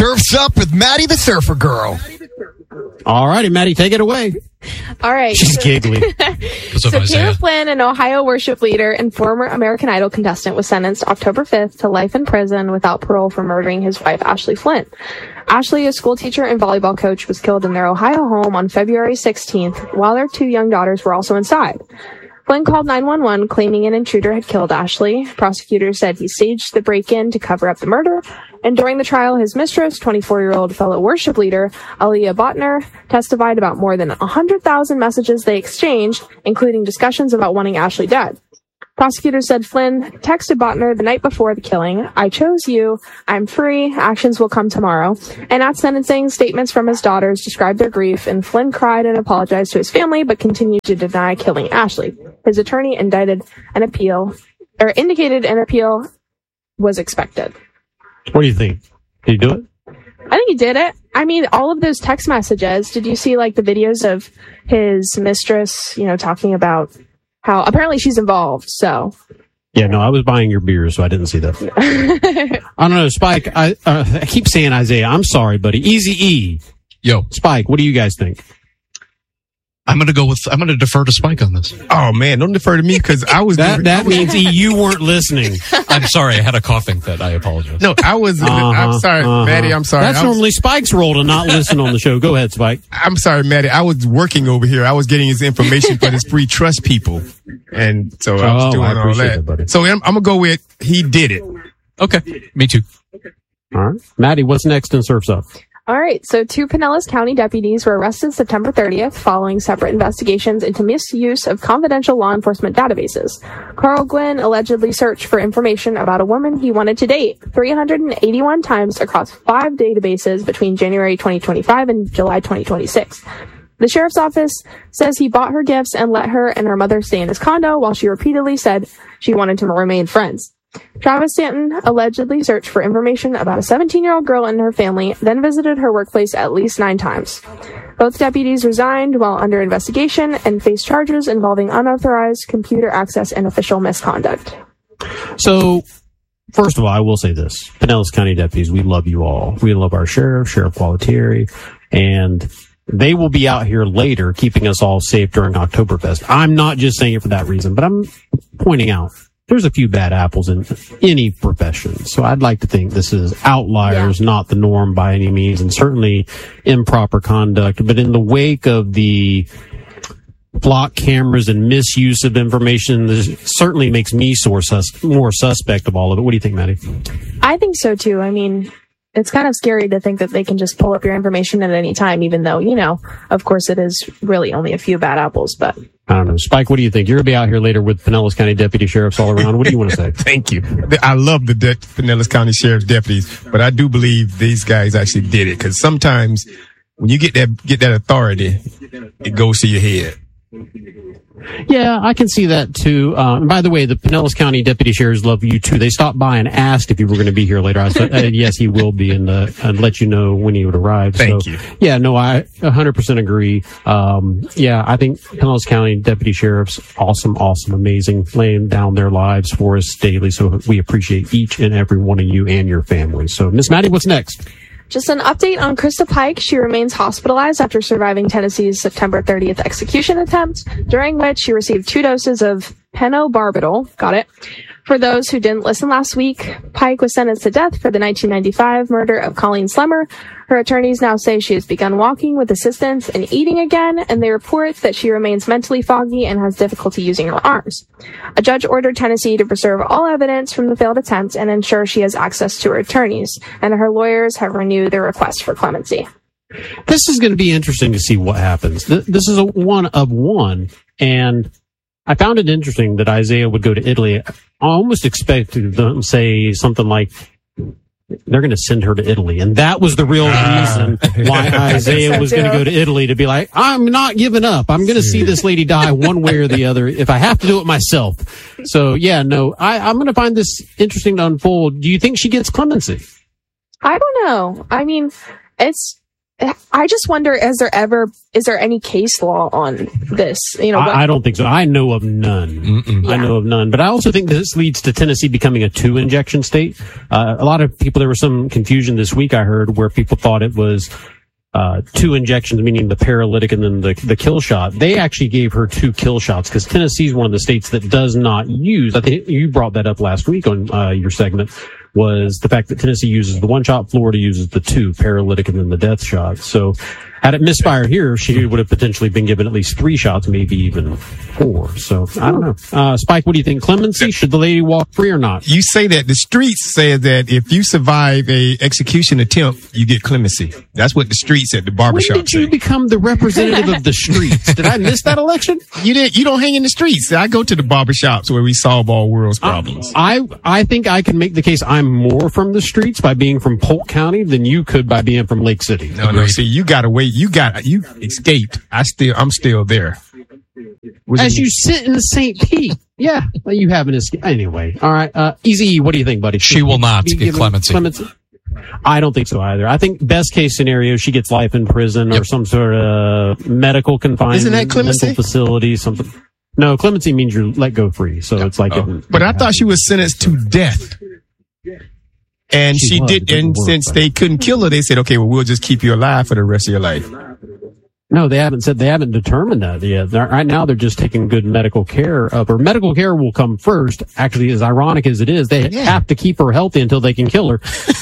Surf's Up with Maddie the Surfer Girl. All righty, Maddie, take it away. All right. She's giggly. So Taylor Flynn, an Ohio worship leader and former American Idol contestant, was sentenced October 5th to life in prison without parole for murdering his wife, Ashley Flynn. Ashley, a school teacher and volleyball coach, was killed in their Ohio home on February 16th, while their 2 young daughters were also inside. Flynn called 911, claiming an intruder had killed Ashley. Prosecutors said he staged the break-in to cover up the murder. And during the trial, his mistress, 24-year-old fellow worship leader, Aliyah Botner, testified about more than 100,000 messages they exchanged, including discussions about wanting Ashley dead. Prosecutors said Flynn texted Botner the night before the killing, "I chose you, I'm free, actions will come tomorrow." And at sentencing, statements from his daughters described their grief, and Flynn cried and apologized to his family, but continued to deny killing Ashley. His attorney indicated an appeal was expected. What do you think? Did he do it? I think he did it. I mean, all of those text messages, did you see like the videos of his mistress, talking about how apparently she's involved, so. Yeah, no, I was buying your beers, so I didn't see that. I don't know, Spike, I keep saying Isaiah. I'm sorry, buddy. Easy-E. Yo. Spike, what do you guys think? I'm going to defer to Spike on this. Oh, man, don't defer to me because I was... That means you weren't listening. I'm sorry, I had a coughing fit. I apologize. No, I was... I'm sorry, Maddie, I'm sorry. That's normally Spike's role to not listen on the show. Go ahead, Spike. I'm sorry, Maddie. I was working over here. I was getting his information for his free trust people. And so I was doing all that. So I'm going to go with he did it. Okay, me too. All right. Maddie, what's next in Surf's Up? All right, so 2 Pinellas County deputies were arrested September 30th following separate investigations into misuse of confidential law enforcement databases. Carl Gwynn allegedly searched for information about a woman he wanted to date 381 times across 5 databases between January 2025 and July 2026. The sheriff's office says he bought her gifts and let her and her mother stay in his condo while she repeatedly said she wanted to remain friends. Travis Stanton allegedly searched for information about a 17-year-old girl and her family, then visited her workplace at least 9 times. Both deputies resigned while under investigation and faced charges involving unauthorized computer access and official misconduct. So, first of all, I will say this. Pinellas County deputies, we love you all. We love our sheriff, Sheriff Gualtieri, and they will be out here later keeping us all safe during Oktoberfest. I'm not just saying it for that reason, but I'm pointing out there's a few bad apples in any profession. So I'd like to think this is outliers, not the norm by any means, and certainly improper conduct. But in the wake of the block cameras and misuse of information, this certainly makes me more suspect of all of it. What do you think, Maddie? I think so, too. I mean, it's kind of scary to think that they can just pull up your information at any time, even though, of course, it is really only a few bad apples, but... I don't know. Spike, what do you think? You're going to be out here later with Pinellas County deputy sheriffs all around. What do you want to say? Thank you. I love the Pinellas County Sheriff's deputies, but I do believe these guys actually did it because sometimes when you get that authority, it goes to your head. Yeah, I can see that too. And by the way, the Pinellas County deputy sheriffs love you too. They stopped by and asked if you were going to be here later. I said, yes, he will be, and let you know when he would arrive. Thank you. Yeah, no, I 100% agree. Yeah, I think Pinellas County deputy sheriffs, awesome, amazing, laying down their lives for us daily. So we appreciate each and every one of you and your family. So, Miss Maddie, what's next? Just an update on Krista Pike. She remains hospitalized after surviving Tennessee's September 30th execution attempt, during which she received 2 doses of pentobarbital. Got it. For those who didn't listen last week, Pike was sentenced to death for the 1995 murder of Colleen Slemmer. Her attorneys now say she has begun walking with assistance and eating again, and they report that she remains mentally foggy and has difficulty using her arms. A judge ordered Tennessee to preserve all evidence from the failed attempt and ensure she has access to her attorneys, and her lawyers have renewed their request for clemency. This is going to be interesting to see what happens. This is a one of one, and I found it interesting that Isaiah would go to Italy. I almost expected them to say something like, they're going to send her to Italy. And that was the real reason why Isaiah was going to go to Italy, to be like, I'm not giving up. I'm going to see this lady die one way or the other if I have to do it myself. So, yeah, no, I'm going to find this interesting to unfold. Do you think she gets clemency? I don't know. I mean, it's I just wonder, is there any case law on this? I don't think so. I know of none. Yeah. I know of none. But I also think this leads to Tennessee becoming a 2-injection state. A lot of people, there was some confusion this week, I heard, where people thought it was 2 injections, meaning the paralytic and then the kill shot. They actually gave her 2 kill shots because Tennessee is one of the states that does not use, I think you brought that up last week on your segment, was the fact that Tennessee uses the 1 shot, Florida uses the 2, paralytic and then the death shot. So had it misfired here, she would have potentially been given at least 3 shots, maybe even 4. So I don't know. Spike, what do you think? Clemency? Should the lady walk free or not? You say that. The streets say that if you survive a execution attempt, you get clemency. That's what the streets at the barbershop When did you become the representative of the streets? Did I miss that election? You don't hang in the streets. I go to the barbershops where we solve all world's problems. I think I can make the case I'm more from the streets by being from Polk County than you could by being from Lake City. No. See, you got to wait. You escaped. I'm still there. As you sit in St. Pete. Yeah. Well, you haven't escaped. Anyway. All right. Easy. What do you think, buddy? She will not get clemency. I don't think so either. I think best case scenario, she gets life in prison or some sort of medical confinement. Isn't that clemency? Mental facility, something. No, clemency means you're let go free. So it's like. But I thought she was sentenced to death. And she did, and since they couldn't kill her, they said, okay, well, we'll just keep you alive for the rest of your life. No, they haven't determined that yet. Right now, they're just taking good medical care of her. Medical care will come first. Actually, as ironic as it is, they have to keep her healthy until they can kill her.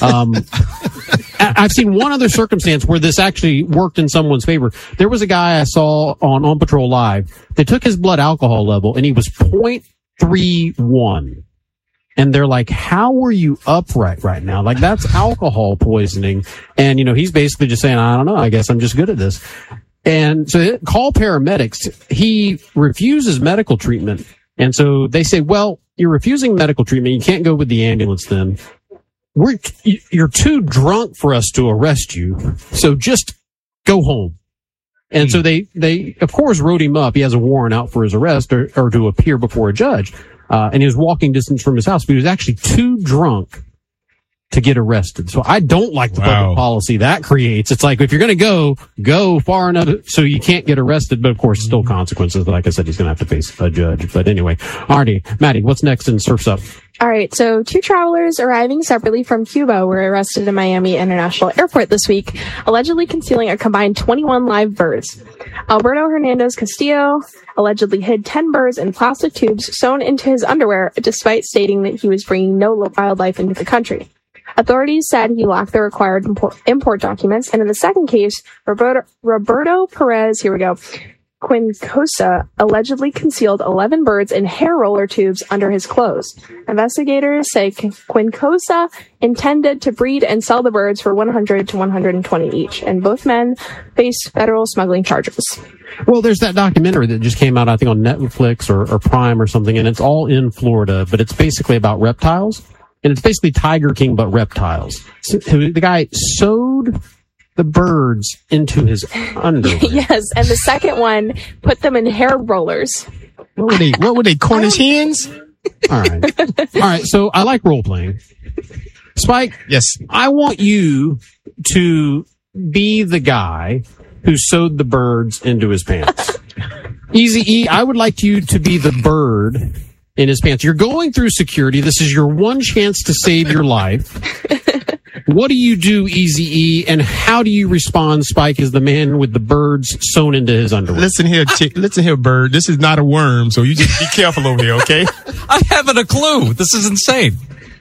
I've seen one other circumstance where this actually worked in someone's favor. There was a guy I saw on Patrol Live. They took his blood alcohol level, and he was 0.31. And they're like, how were you upright right now? Like, that's alcohol poisoning. And, he's basically just saying, I don't know. I guess I'm just good at this. And so call paramedics. He refuses medical treatment. And so they say, well, you're refusing medical treatment. You can't go with the ambulance then. You're too drunk for us to arrest you. So just go home. And so they of course wrote him up. He has a warrant out for his arrest or to appear before a judge. And he was walking distance from his house, but he was actually too drunk to get arrested. So I don't like the public policy that creates. It's like, if you're going to go far enough so you can't get arrested, but of course still consequences. Like I said, he's going to have to face a judge. But anyway, Artie, Maddie, what's next in Surf's Up? All right, so 2 travelers arriving separately from Cuba were arrested in Miami International Airport this week, allegedly concealing a combined 21 live birds. Alberto Hernandez Castillo allegedly hid 10 birds in plastic tubes sewn into his underwear, despite stating that he was bringing no wildlife into the country. Authorities said he lacked the required import documents, and in the second case, Roberto Perez, Quincosa allegedly concealed 11 birds in hair roller tubes under his clothes. Investigators say Quincosa intended to breed and sell the birds for $100 to $120 each, and both men face federal smuggling charges. Well, there's that documentary that just came out, I think, on Netflix or Prime or something, and it's all in Florida, but it's basically about reptiles, and it's basically Tiger King, but reptiles. So the guy sewed the birds into his underwear. Yes, and the second one put them in hair rollers. What were they, Cornish hens? All right. So I like role playing. Spike. Yes. I want you to be the guy who sewed the birds into his pants. Easy E, I would like you to be the bird in his pants. You're going through security. This is your one chance to save your life. What do you do, Easy E, and how do you respond, Spike, as the man with the birds sewn into his underwear? Listen here, bird. This is not a worm, so you just be careful over here, okay? I haven't a clue. This is insane.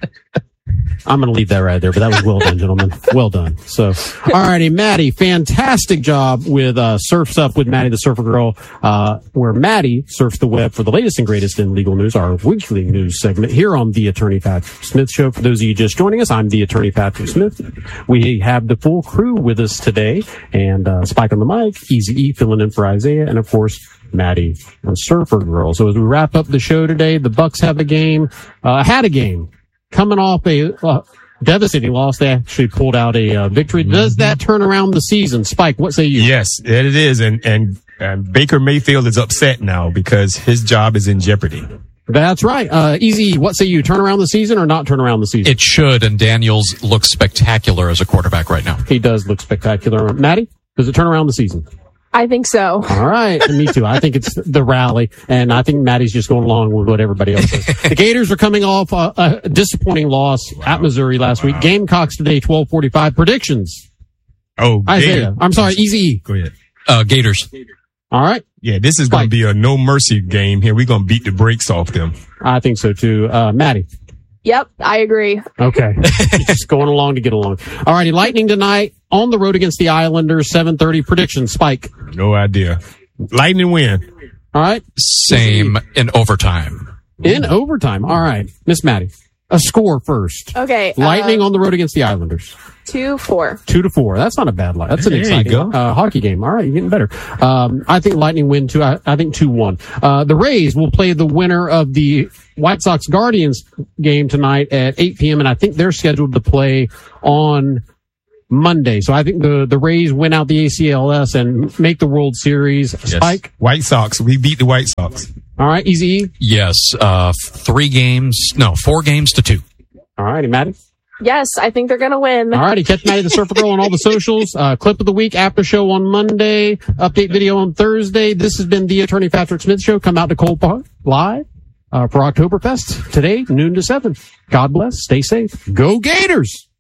I'm going to leave that right there, but that was well done, gentlemen. Well done. So, all righty, Maddie, fantastic job with Surf's Up with Maddie the Surfer Girl, where Maddie surfs the web for the latest and greatest in legal news, our weekly news segment here on The Attorney Patrick Smith Show. For those of you just joining us, I'm The Attorney Patrick Smith. We have the full crew with us today, and Spike on the mic, Easy E filling in for Isaiah, and of course, Maddie the Surfer Girl. So as we wrap up the show today, the Bucks have a game, had a game. Coming off a devastating loss, they actually pulled out a victory. Does that turn around the season? Spike, what say you? Yes, it is. And Baker Mayfield is upset now because his job is in jeopardy. That's right. Easy. What say you? Turn around the season or not turn around the season? It should, and Daniels looks spectacular as a quarterback right now. He does look spectacular. Maddie, does it turn around the season? I think so. All right. Me too. I think it's the rally, and I think Maddie's just going along with what everybody else says. The Gators are coming off a disappointing loss at Missouri last week. Gamecocks today, 12:45. Predictions. Oh, Isaiah. I'm sorry, Easy. Go ahead. Gators. All right. Yeah, this is going to be a no mercy game here. We're going to beat the brakes off them. I think so too. Maddie. Yep, I agree. Okay. Just going along to get along. All righty. Lightning tonight on the road against the Islanders, 7:30. Prediction, Spike. No idea. Lightning win. All right. Same in overtime. In overtime. All right. Miss Maddie. A score first. Okay. Lightning on the road against the Islanders. 2-4. 2-4. That's not a bad line. That's an exciting hockey game. All right, you're getting better. I think Lightning win too. I think 2-1. The Rays will play the winner of the White Sox Guardians game tonight at 8 p.m. and I think they're scheduled to play on Monday. So I think the Rays win out the ACLS and make the World Series. Yes. Spike? White Sox. We beat the White Sox. All right, Easy. Yes. 4 games to 2. All righty, Maddie. Yes, I think they're going to win. All righty, catch Maddie the Surfer Girl on all the socials. Clip of the week, after show on Monday, update video on Thursday. This has been the Attorney Patrick Smith Show. Come out to Cole Park live for Oktoberfest today, noon to 7. God bless. Stay safe. Go Gators!